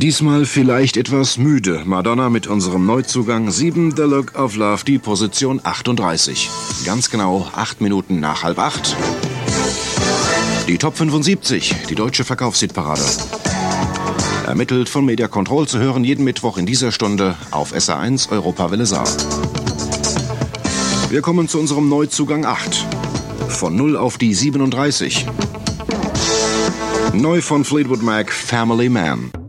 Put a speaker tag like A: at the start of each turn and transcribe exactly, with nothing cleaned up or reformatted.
A: Diesmal vielleicht etwas müde. Madonna mit unserem Neuzugang sieben, The Look of Love, die Position achtunddreißig. Ganz genau acht Minuten nach halb acht. Die Top fünfundsiebzig, die deutsche Verkaufshitparade. Ermittelt von Media Control, zu hören jeden Mittwoch in dieser Stunde auf S R eins Europawelle Saar. Wir kommen zu unserem Neuzugang acht. Von null auf die siebenunddreißig. Neu von Fleetwood Mac, Family Man.